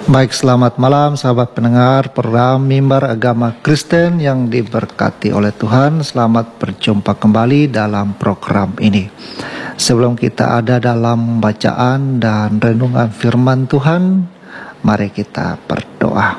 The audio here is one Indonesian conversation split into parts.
Baik, selamat malam sahabat pendengar program Mimbar Agama Kristen yang diberkati oleh Tuhan. Selamat berjumpa kembali dalam program ini. Sebelum kita ada dalam bacaan dan renungan firman Tuhan, mari kita berdoa.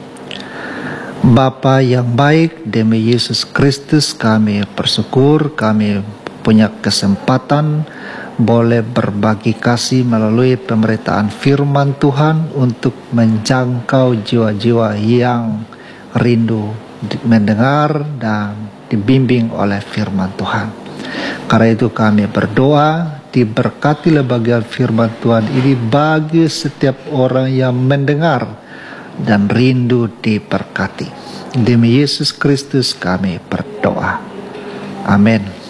Bapa yang baik, demi Yesus Kristus kami bersyukur, kami punya kesempatan boleh berbagi kasih melalui pemberitaan firman Tuhan untuk menjangkau jiwa-jiwa yang rindu mendengar dan dibimbing oleh firman Tuhan. Karena itu kami berdoa, diberkatilah bagian firman Tuhan ini bagi setiap orang yang mendengar dan rindu diberkati. Demi Yesus Kristus kami berdoa. Amin.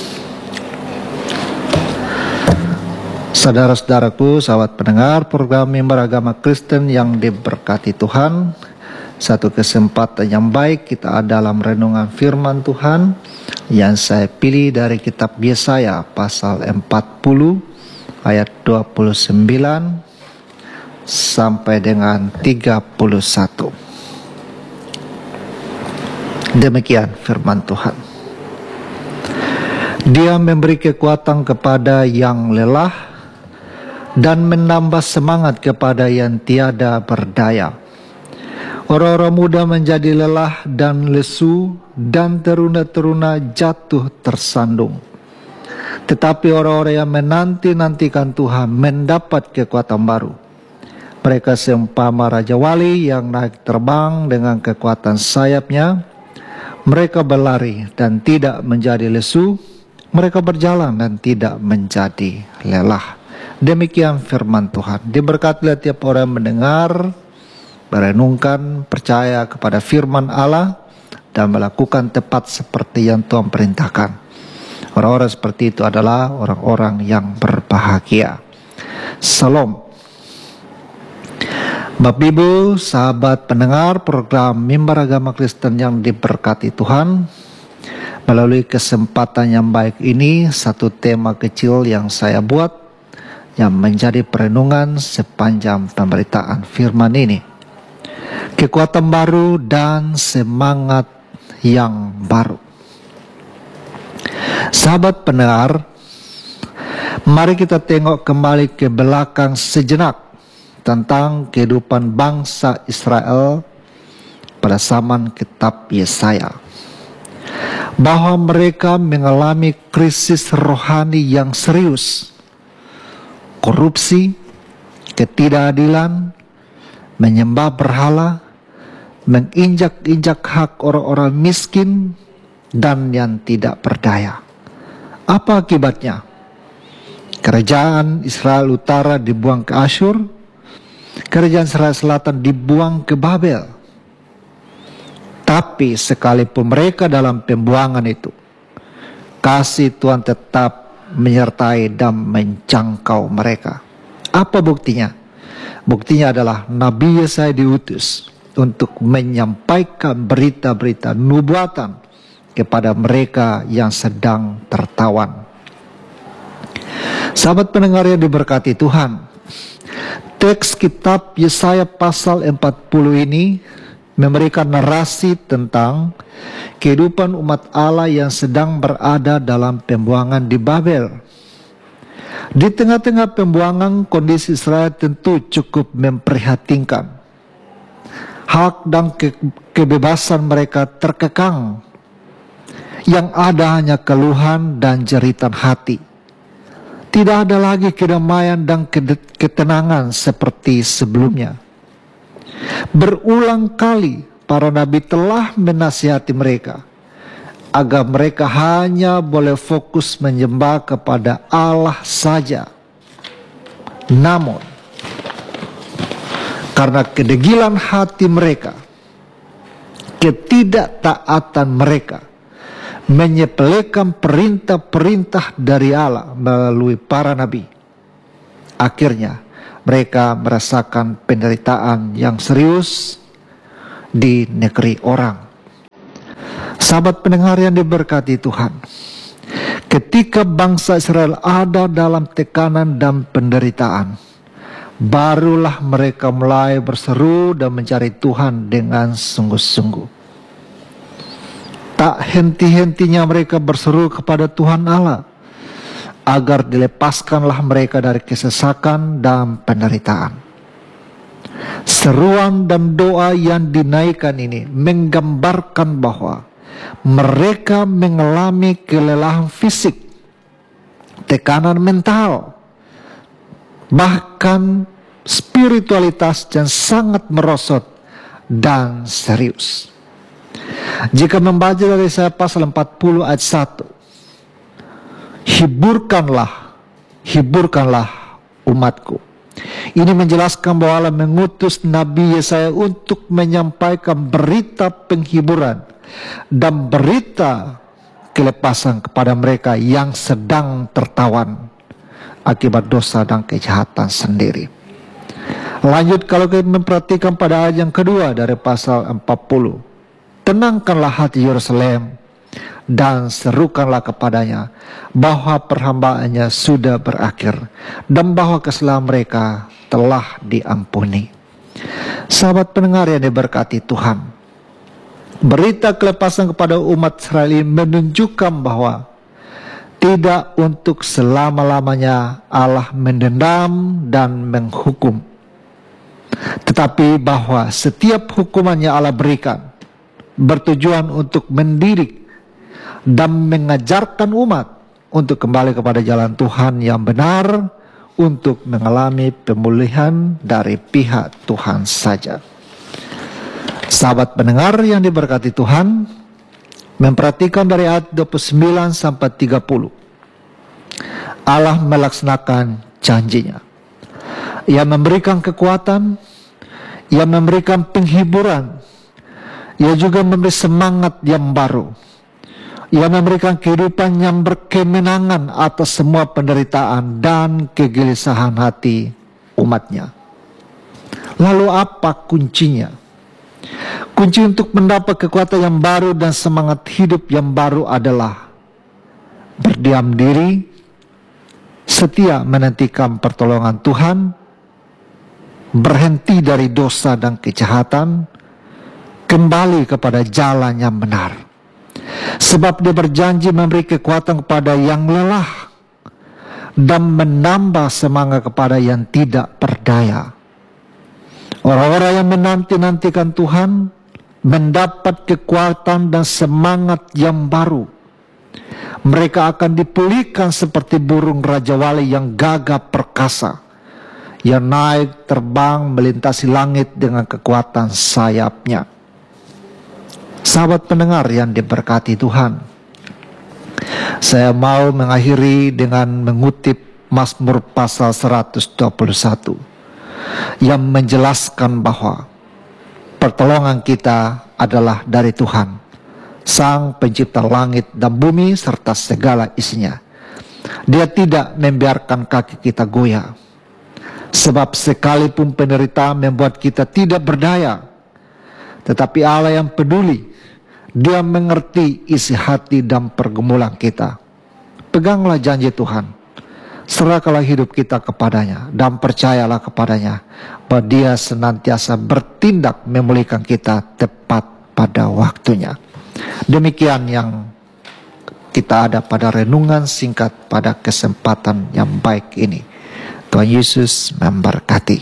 Saudara-saudaraku, sahabat pendengar program Mimbar Agama Kristen yang diberkati Tuhan, satu kesempatan yang baik kita ada dalam renungan firman Tuhan yang saya pilih dari kitab Yesaya pasal 40 ayat 29 sampai dengan 31. Demikian firman Tuhan. Dia memberi kekuatan kepada yang lelah dan menambah semangat kepada yang tiada berdaya. Orang-orang muda menjadi lelah dan lesu, dan teruna-teruna jatuh tersandung. Tetapi orang-orang yang menanti-nantikan Tuhan mendapat kekuatan baru. Mereka seumpama Raja Wali yang naik terbang dengan kekuatan sayapnya. Mereka berlari dan tidak menjadi lesu. Mereka berjalan dan tidak menjadi lelah. Demikian firman Tuhan. Diberkatilah tiap orang yang mendengar, merenungkan, percaya kepada firman Allah, dan melakukan tepat seperti yang Tuhan perintahkan. Orang-orang seperti itu adalah orang-orang yang berbahagia. Salam. Bapak Ibu, sahabat pendengar program Mimbar Agama Kristen yang diberkati Tuhan, melalui kesempatan yang baik ini, satu tema kecil yang saya buat yang menjadi perenungan sepanjang pemberitaan firman ini. Kekuatan baru dan semangat yang baru. Sahabat pendengar, mari kita tengok kembali ke belakang sejenak tentang kehidupan bangsa Israel pada zaman kitab Yesaya. Bahwa mereka mengalami krisis rohani yang serius. Korupsi, ketidakadilan, menyembah berhala, menginjak-injak hak orang-orang miskin, dan yang tidak berdaya. Apa akibatnya? Kerajaan Israel Utara dibuang ke Asyur, kerajaan Israel Selatan dibuang ke Babel. Tapi sekalipun mereka dalam pembuangan itu, kasih Tuhan tetap menyertai dan menjangkau mereka. Apa buktinya? Buktinya adalah Nabi Yesaya diutus untuk menyampaikan berita-berita nubuatan kepada mereka yang sedang tertawan. Sahabat pendengar yang diberkati Tuhan, teks kitab Yesaya pasal 40 ini memberikan narasi tentang kehidupan umat Allah yang sedang berada dalam pembuangan di Babel. Di tengah-tengah pembuangan, kondisi Israel tentu cukup memprihatinkan. Hak dan kebebasan mereka terkekang. Yang ada hanya keluhan dan jeritan hati. Tidak ada lagi kedamaian dan ketenangan seperti sebelumnya. Berulang kali para nabi telah menasihati mereka agar mereka hanya boleh fokus menyembah kepada Allah saja. Namun, karena kedegilan hati mereka, ketidaktaatan mereka, menyepelekan perintah-perintah dari Allah melalui para nabi, akhirnya mereka merasakan penderitaan yang serius di negeri orang. Sahabat pendengar yang diberkati Tuhan, ketika bangsa Israel ada dalam tekanan dan penderitaan, barulah mereka mulai berseru dan mencari Tuhan dengan sungguh-sungguh. Tak henti-hentinya mereka berseru kepada Tuhan Allah, agar dilepaskanlah mereka dari kesesakan dan penderitaan. Seruan dan doa yang dinaikkan ini menggambarkan bahwa mereka mengalami kelelahan fisik, tekanan mental, bahkan spiritualitas yang sangat merosot dan serius. Jika membaca dari Yesaya pasal 40 ayat 1, hiburkanlah umatku. Ini menjelaskan bahwa Allah mengutus Nabi Yesaya untuk menyampaikan berita penghiburan dan berita kelepasan kepada mereka yang sedang tertawan akibat dosa dan kejahatan sendiri. Lanjut, kalau kita memperhatikan pada ayat yang kedua dari pasal 40, tenangkanlah hati Yerusalem dan serukanlah kepadanya bahwa perhambaannya sudah berakhir dan bahwa kesalahan mereka telah diampuni. Sahabat pendengar yang diberkati Tuhan, berita kelepasan kepada umat Israel menunjukkan bahwa tidak untuk selama-lamanya Allah mendendam dan menghukum, tetapi bahwa setiap hukumannya Allah berikan bertujuan untuk mendidik dan mengajarkan umat untuk kembali kepada jalan Tuhan yang benar, untuk mengalami pemulihan dari pihak Tuhan saja. Sahabat pendengar yang diberkati Tuhan, memperhatikan dari ayat 29 sampai 30, Allah melaksanakan janjinya. Ia memberikan kekuatan, Ia memberikan penghiburan, Ia juga memberi semangat yang baru. Ia memberikan kehidupan yang berkemenangan atas semua penderitaan dan kegelisahan hati umatnya. Lalu apa kuncinya? Kunci untuk mendapat kekuatan yang baru dan semangat hidup yang baru adalah berdiam diri, setia menantikan pertolongan Tuhan, berhenti dari dosa dan kejahatan, kembali kepada jalan yang benar. Sebab Dia berjanji memberi kekuatan kepada yang lelah dan menambah semangat kepada yang tidak berdaya. Orang-orang yang menanti-nantikan Tuhan mendapat kekuatan dan semangat yang baru. Mereka akan dipulihkan seperti burung Raja Wali yang gagah perkasa, yang naik terbang melintasi langit dengan kekuatan sayapnya. Sahabat pendengar yang diberkati Tuhan, saya mau mengakhiri dengan mengutip Mazmur pasal 121 yang menjelaskan bahwa pertolongan kita adalah dari Tuhan, Sang Pencipta langit dan bumi serta segala isinya. Dia tidak membiarkan kaki kita goyah, sebab sekalipun penderitaan membuat kita tidak berdaya, tetapi Allah yang peduli, Dia mengerti isi hati dan pergumulan kita. Peganglah janji Tuhan, serahkanlah hidup kita kepadanya, dan percayalah kepadanya bahwa Dia senantiasa bertindak memulihkan kita tepat pada waktunya. Demikian yang kita ada pada renungan singkat pada kesempatan yang baik ini. Tuhan Yesus memberkati.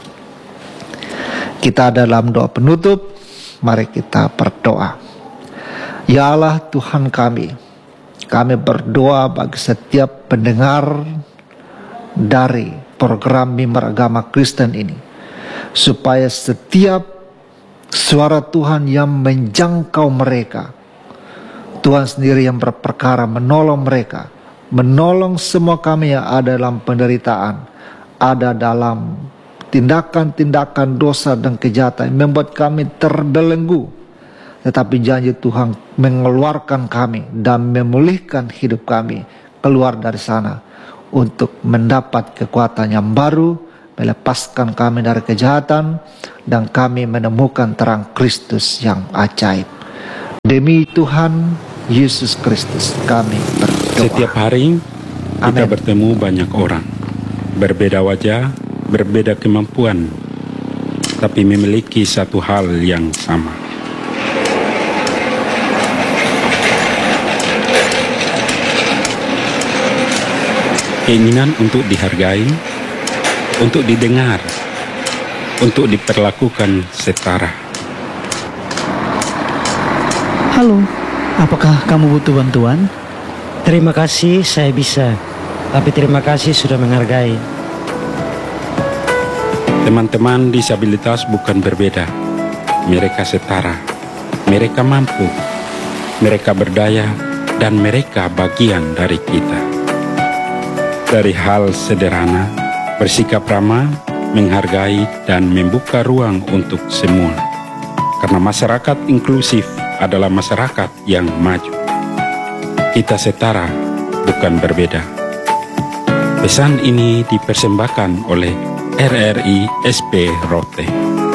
Kita dalam doa penutup, mari kita berdoa. Ya Allah Tuhan kami berdoa bagi setiap pendengar dari program Mimbar Agama Kristen ini, supaya setiap suara Tuhan yang menjangkau mereka, Tuhan sendiri yang berperkara menolong mereka, menolong semua kami yang ada dalam penderitaan, ada dalam tindakan-tindakan dosa dan kejahatan yang membuat kami terbelenggu. Tetapi janji Tuhan mengeluarkan kami dan memulihkan hidup kami keluar dari sana untuk mendapat kekuatan yang baru, melepaskan kami dari kejahatan, dan kami menemukan terang Kristus yang ajaib. Demi Tuhan Yesus Kristus kami berdoa. Setiap hari kita Amin. bertemu banyak orang, berbeda wajah, berbeda kemampuan, tapi memiliki satu hal yang sama. Keinginan untuk dihargai, untuk didengar, untuk diperlakukan setara. Halo, apakah kamu butuh bantuan? Terima kasih, saya bisa. Tapi terima kasih sudah menghargai. Teman-teman disabilitas bukan berbeda. Mereka setara. Mereka mampu. Mereka berdaya. Dan mereka bagian dari kita. Dari hal sederhana, bersikap ramah, menghargai, dan membuka ruang untuk semua. Karena masyarakat inklusif adalah masyarakat yang maju. Kita setara, bukan berbeda. Pesan ini dipersembahkan oleh RRI SP Rote.